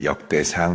역대상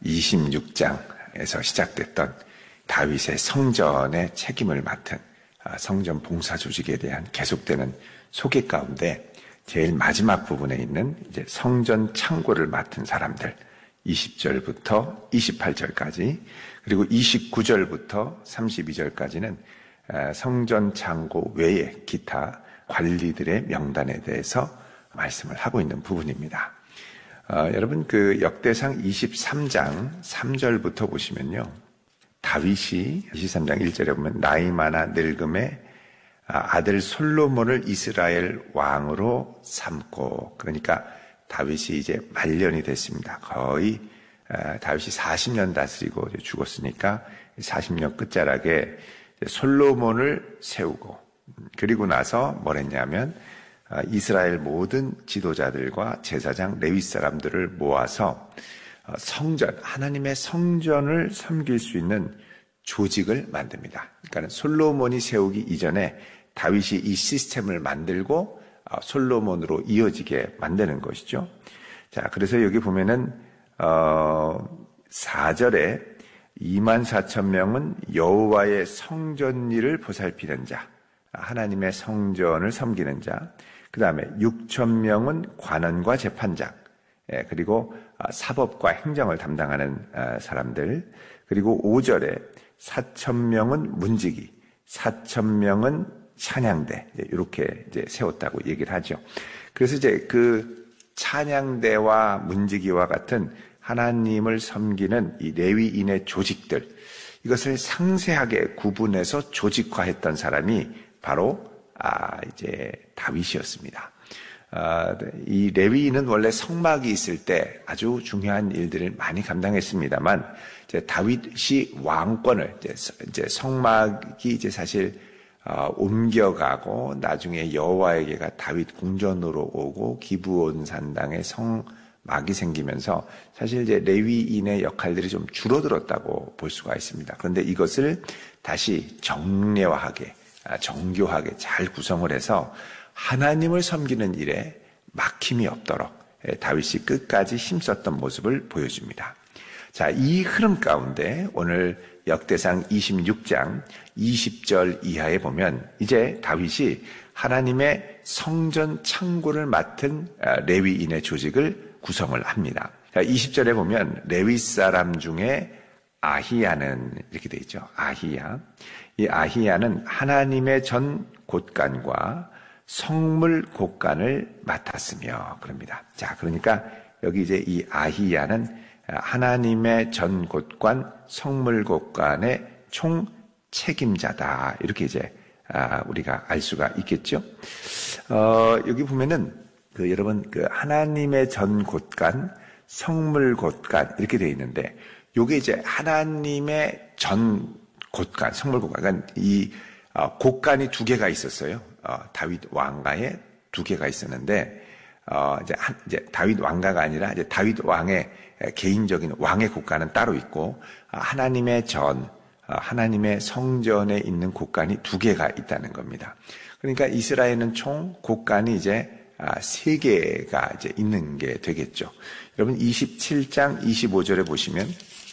26장에서 시작됐던 다윗의 성전의 책임을 맡은 성전 봉사 조직에 대한 계속되는 소개 가운데 제일 마지막 부분에 있는 이제 성전 창고를 맡은 사람들 20절부터 28절까지 그리고 29절부터 32절까지는 성전 창고 외에 기타 관리들의 명단에 대해서 말씀을 하고 있는 부분입니다. 여러분 그 역대상 23장 3절부터 보시면요. 다윗이 23장 1절에 보면 나이 많아 늙음에 아들 솔로몬을 이스라엘 왕으로 삼고, 그러니까 다윗이 이제 말년이 됐습니다. 거의 다윗이 40년 다스리고 죽었으니까 40년 끝자락에 솔로몬을 세우고, 그리고 나서 뭘 했냐면 이스라엘 모든 지도자들과 제사장 레위 사람들을 모아서 성전, 하나님의 성전을 섬길 수 있는 조직을 만듭니다. 그러니까 솔로몬이 세우기 이전에 다윗이 이 시스템을 만들고 솔로몬으로 이어지게 만드는 것이죠. 자, 그래서 여기 보면은 4절에 24,000명은 여호와의 성전 일을 보살피는 자, 하나님의 성전을 섬기는 자, 그 다음에 6,000명은 관원과 재판장, 그리고 사법과 행정을 담당하는 사람들, 그리고 5절에 4,000명은 문지기, 4,000명은 찬양대, 이렇게 이제 세웠다고 얘기를 하죠. 그래서 이제 그 찬양대와 문지기와 같은 하나님을 섬기는 이 레위인의 조직들, 이것을 상세하게 구분해서 조직화했던 사람이 바로 이제 다윗이었습니다. 이 레위인은 원래 성막이 있을 때 아주 중요한 일들을 많이 감당했습니다만, 이제 다윗이 왕권을 이제 성막이 이제 사실 옮겨가고 나중에 여호와에게가 다윗 궁전으로 오고 기브온 산당에 성막이 생기면서 사실 이제 레위인의 역할들이 좀 줄어들었다고 볼 수가 있습니다. 그런데 이것을 다시 정례화하게, 정교하게 잘 구성을 해서 하나님을 섬기는 일에 막힘이 없도록 다윗이 끝까지 힘썼던 모습을 보여줍니다. 자, 이 흐름 가운데 오늘 역대상 26장 20절 이하에 보면 이제 다윗이 하나님의 성전 창고를 맡은 레위인의 조직을 구성을 합니다. 자, 20절에 보면 레위 사람 중에 아히야는 이렇게 되어 있죠. 아히야. 이 아히야는 하나님의 전 곳간과 성물 곳간을 맡았으며 그럽니다. 자, 그러니까 여기 이제 이 아히야는 하나님의 전 곳간, 성물 곳간의 총 책임자다. 이렇게 이제 우리가 알 수가 있겠죠. 여기 보면은 여러분 하나님의 전 곳간, 성물 곳간 이렇게 되어 있는데, 요게 이제 하나님의 전 곳간, 성물 곳간, 그러니까 이 곳간이 두 개가 있었어요. 다윗 왕가에 두 개가 있었는데, 이제 다윗 왕가가 아니라 이제 다윗 왕의 개인적인 왕의 곳간은 따로 있고, 하나님의 하나님의 성전에 있는 곳간이 두 개가 있다는 겁니다. 그러니까 이스라엘은 총 곳간이 이제 세 개가 이제 있는 게 되겠죠. 여러분 27장 25절에 보시면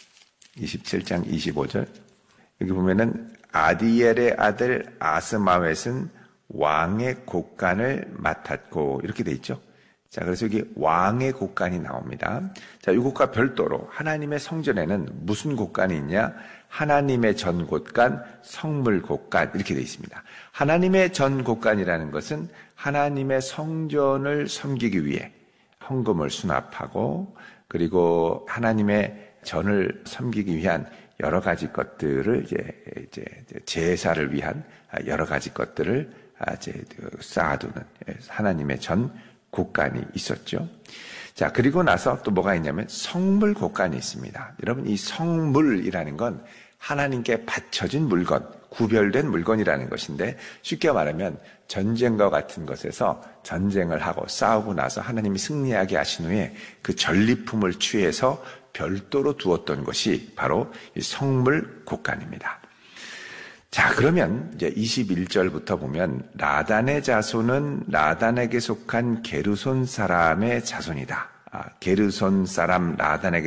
27장 25절 여기 보면은 아디엘의 아들 아스마웻은 왕의 곳간을 맡았고 이렇게 돼 있죠. 자, 그래서 여기 왕의 곳간이 나옵니다. 자, 이것과 별도로 하나님의 성전에는 무슨 곳간이 있냐? 하나님의 전 곳간, 성물 곳간 이렇게 돼 있습니다. 하나님의 전 곳간이라는 것은 하나님의 성전을 섬기기 위해 헌금을 수납하고 그리고 하나님의 전을 섬기기 위한 여러 가지 것들을 이제 제사를 위한 여러 가지 것들을 쌓아두는 하나님의 전 곳간이 있었죠. 자, 그리고 나서 또 뭐가 있냐면 성물 곳간이 있습니다. 여러분, 이 성물이라는 건 하나님께 바쳐진 물건, 구별된 물건이라는 것인데, 쉽게 말하면 전쟁과 같은 것에서 전쟁을 하고 싸우고 나서 하나님이 승리하게 하신 후에 그 전리품을 취해서 별도로 두었던 것이 바로 이 성물 곳간입니다. 자, 그러면 이제 21절부터 보면 라단의 자손은 라단에게 속한 게르손 사람의 자손이다. 게르손 사람 라단에게